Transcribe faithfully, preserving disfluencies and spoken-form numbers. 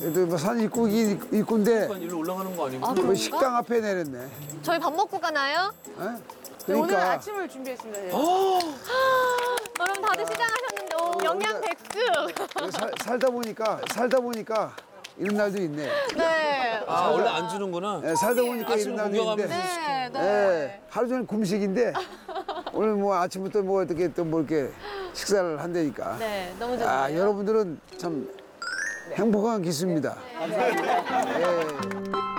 그래도 뭐 산 입구 입구인데 일로 올라가는 거 아니고? 아, 뭐 그런가? 식당 앞에 내렸네. 저희 밥 먹고 가나요? 어? 네, 오늘 그러니까 아침을 준비했습니다. 네. 여러분 다들 시장하셨는데 오, 영양 백숙. 살, 살다 보니까 살다 보니까 이런 날도 있네. 네. 아, 원래 안 주는구나. 예, 살다 보니까 아침 이런 날도 구경하면서 있는데. 네, 네. 예, 하루 종일 kum식인데 오늘 뭐 아침부터 뭐 어떻게 또 뭐 이렇게 식사를 한다니까. 네, 너무 좋네요. 아, 여러분들은 참 행복한 기수입니다. 예.